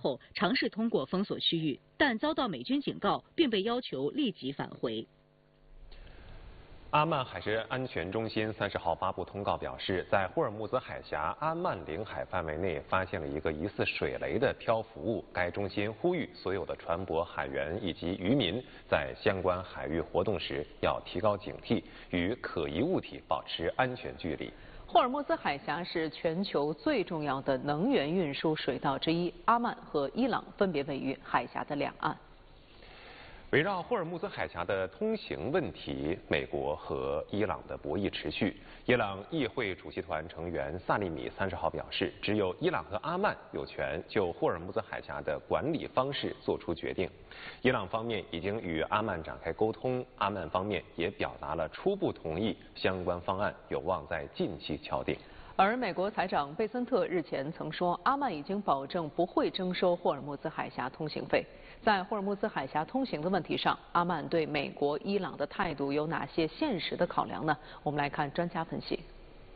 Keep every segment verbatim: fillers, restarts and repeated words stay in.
后，尝试通过封锁区域，但遭到美军警告，并被要求立即返回。 阿曼海事安全中心三十号发布通告表示，在霍尔木兹海峡阿曼领海范围内发现了一个疑似水雷的漂浮物。该中心呼吁所有的船舶海员以及渔民在相关海域活动时要提高警惕，与可疑物体保持安全距离。 霍尔木兹海峡是全球最重要的能源运输水道之一，阿曼和伊朗分别位于海峡的两岸。 围绕霍尔木兹海峡的通行问题，美国和伊朗的博弈持续。伊朗议会主席团成员萨利米三十号表示，只有伊朗和阿曼有权就霍尔木兹海峡的管理方式做出决定。伊朗方面已经与阿曼展开沟通，阿曼方面也表达了初步同意，相关方案有望在近期敲定。 而美国财长贝森特日前曾说，阿曼已经保证不会征收霍尔木兹海峡通行费。在霍尔木兹海峡通行的问题上，阿曼对美国、伊朗的态度有哪些现实的考量呢？我们来看专家分析。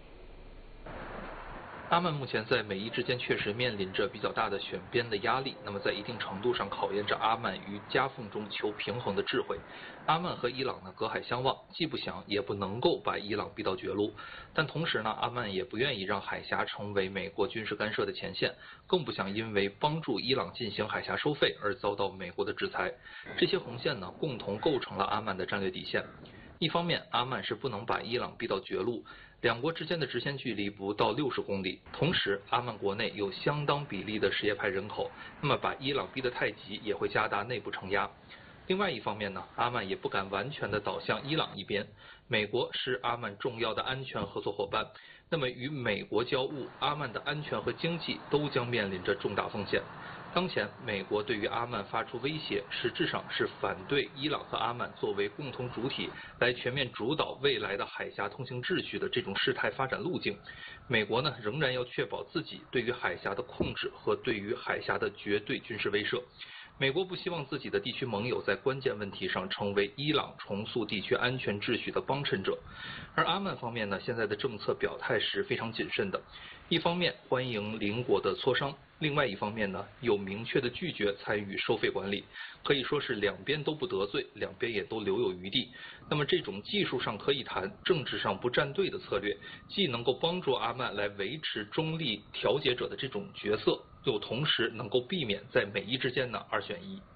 阿曼目前在美伊之间确实面临着比较大的选边的压力，那么在一定程度上考验着阿曼于夹缝中求平衡的智慧。阿曼和伊朗呢隔海相望，既不想也不能够把伊朗逼到绝路，但同时呢，阿曼也不愿意让海峡成为美国军事干涉的前线，更不想因为帮助伊朗进行海峡收费而遭到美国的制裁。这些红线呢，共同构成了阿曼的战略底线。一方面，阿曼是不能把伊朗逼到绝路。 两国之间的直线距离不到六十公里，同时阿曼国内有相当比例的什叶派人口，那么把伊朗逼得太急，也会加大内部承压。另外一方面呢，阿曼也不敢完全的倒向伊朗一边，美国是阿曼重要的安全合作伙伴，那么与美国交恶，阿曼的安全和经济都将面临着重大风险。 当前，美国对于阿曼发出威胁，实质上是反对伊朗和阿曼作为共同主体来全面主导未来的海峡通行秩序的这种事态发展路径。美国呢，仍然要确保自己对于海峡的控制和对于海峡的绝对军事威慑。 美国不希望自己的地区盟友在关键问题上成为伊朗重塑地区安全秩序的帮衬者，而阿曼方面呢，现在的政策表态是非常谨慎的，一方面欢迎邻国的磋商，另外一方面呢，有明确的拒绝参与收费管理，可以说是两边都不得罪，两边也都留有余地。那么这种技术上可以谈，政治上不站队的策略，既能够帮助阿曼来维持中立调解者的这种角色。 又同时能够避免在美伊之间呢二选一。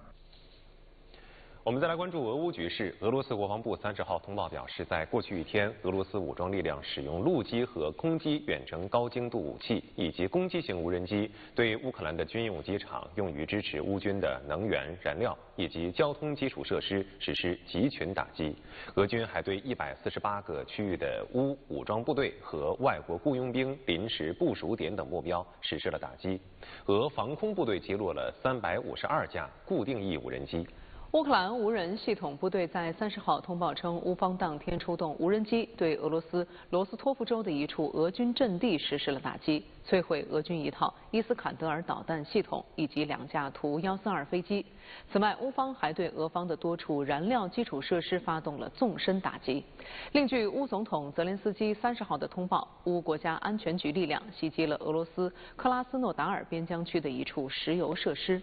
我们再来关注俄乌局势。俄罗斯国防部三十号通报表示，在过去一天，俄罗斯武装力量使用陆基和空基远程高精度武器以及攻击型无人机，对乌克兰的军用机场、用于支持乌军的能源、燃料以及交通基础设施实施集群打击。俄军还对一百四十八个区域的乌武装部队和外国雇佣兵临时部署点等目标实施了打击。俄防空部队击落了三百五十二架固定翼无人机。 乌克兰无人系统部队在三十号通报称，乌方当天出动无人机对俄罗斯罗斯托夫州的一处俄军阵地实施了打击，摧毁俄军一套伊斯坎德尔导弹系统以及两架图幺四二飞机。此外，乌方还对俄方的多处燃料基础设施发动了纵深打击。另据乌总统泽连斯基三十号的通报，乌国家安全局力量袭击了俄罗斯克拉斯诺达尔边疆区的一处石油设施。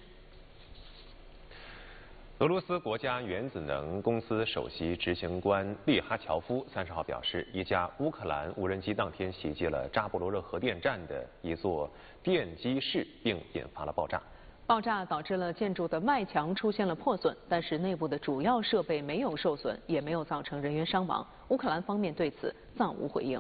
俄罗斯国家原子能公司首席执行官利哈乔夫三十号表示，一架乌克兰无人机当天袭击了扎波罗热核电站的一座电机室，并引发了爆炸。 爆炸导致了建筑的外墙出现了破损，但是内部的主要设备没有受损，也没有造成人员伤亡。乌克兰方面对此暂无回应。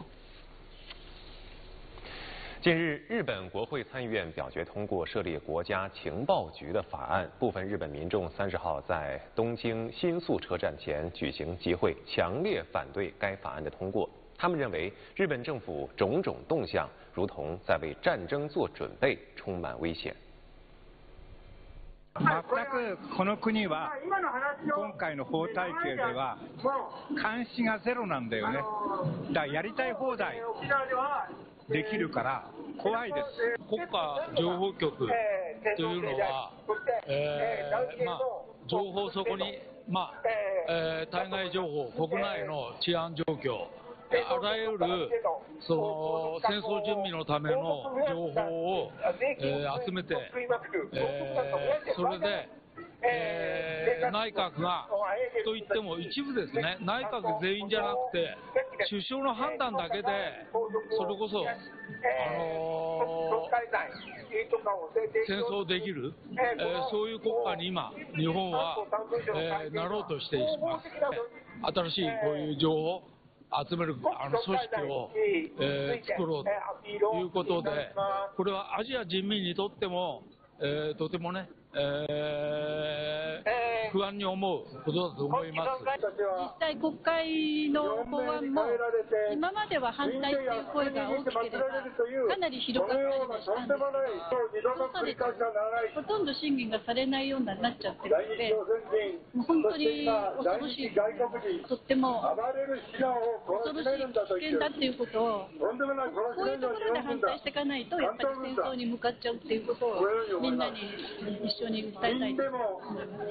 近日，日本国会参议院表决通过设立国家情报局的法案，部分日本民众三十号在东京新宿车站前举行集会，强烈反对该法案的通过。他们认为，日本政府种种动向如同在为战争做准备，充满危险。 全くこの国は今回の法体系では監視がゼロなんだよね。だからやりたい放題できるから怖いです。 国家情報局というのは、えー、まあ情報そこにまあ、えー、対外情報国内の治安状況あらゆるその戦争準備のための情報を、えー、集めて、えー、それで、えー、内閣がといっても一部ですね、内閣全員じゃなくて首相の判断だけでそれこそ、あのー、戦争できる、えー、そういう国家に今日本は、えー、なろうとしています。新しいこういう情報集めるあの組織を、えー、作ろうということで、これはアジア人民にとっても、えー、とてもね、えー、不安に思うことだと思います。 実際国会の法案も今までは反対という声が大きければかなり広がったりはしたんですが、そうされてほとんど審議がされないようになっちゃってるので、もう本当に恐ろしい、とっても恐ろしい危険だっていうことを、こういうところで反対していかないとやっぱり戦争に向かっちゃうっていうことをみんなに一緒に訴えたいと思います。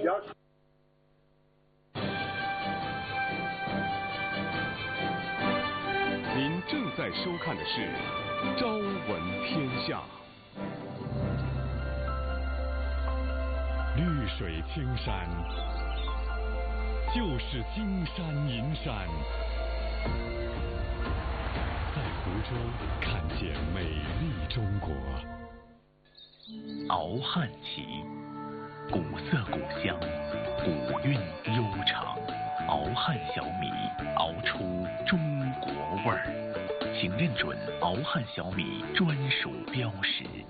您正在收看的是《朝闻天下》。绿水青山，就是金山银山。在湖州看见美丽中国。 熬汉旗，古色古香，古韵悠长。熬汉小米，熬出中国味儿，请认准熬汉小米专属标识。